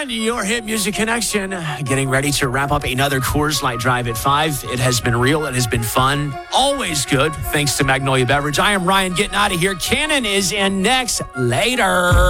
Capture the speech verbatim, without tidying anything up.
on your Hit Music Connection. Getting ready to wrap up another Coors Light Drive at five. It has been real. It has been fun. Always good. Thanks to Magnolia Beverage. I am Ryan getting out of here. Cannon is in next. Later.